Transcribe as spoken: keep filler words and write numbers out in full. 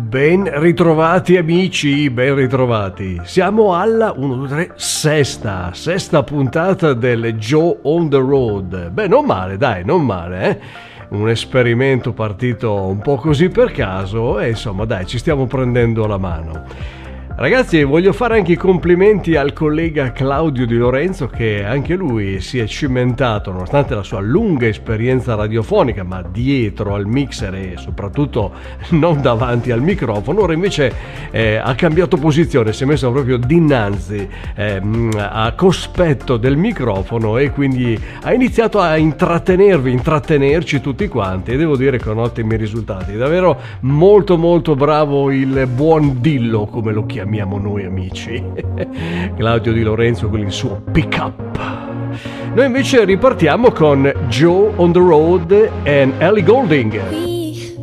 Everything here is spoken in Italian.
Ben ritrovati amici, ben ritrovati. Siamo alla uno, due, tre, sesta, sesta puntata del Joe on the Road. Beh, non male, dai, non male, eh. Un esperimento partito un po' così per caso e insomma, dai, ci stiamo prendendo la mano. Ragazzi, voglio fare anche i complimenti al collega Claudio Di Lorenzo, che anche lui si è cimentato, nonostante la sua lunga esperienza radiofonica, ma dietro al mixer e soprattutto non davanti al microfono. Ora invece eh, ha cambiato posizione, si è messo proprio dinanzi eh, a cospetto del microfono e quindi ha iniziato a intrattenervi, intrattenerci tutti quanti, e devo dire con ottimi risultati. Davvero molto molto bravo il buon Dillo, come lo chiamiamo noi amici. Claudio Di Lorenzo con il suo pick up. Noi invece ripartiamo con Joe on the Road and Ellie Goulding.